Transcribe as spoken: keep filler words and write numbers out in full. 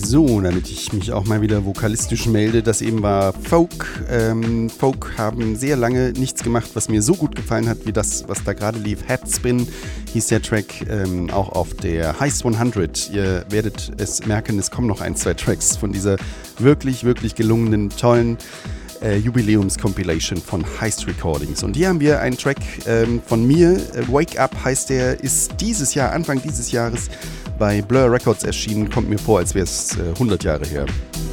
So, damit ich mich auch mal wieder vokalistisch melde, das eben war Folk. Ähm, Folk haben sehr lange nichts gemacht, was mir so gut gefallen hat, wie das, was da gerade lief. Headspin hieß der Track, ähm, auch auf der Heist hundert. Ihr werdet es merken, es kommen noch ein, zwei Tracks von dieser wirklich, wirklich gelungenen, tollen äh, Jubiläums-Compilation von Heist Recordings. Und hier haben wir einen Track ähm, von mir, äh, Wake Up heißt der, ist dieses Jahr, Anfang dieses Jahres, bei Blur Records erschienen, kommt mir vor, als wäre es äh, hundert Jahre her.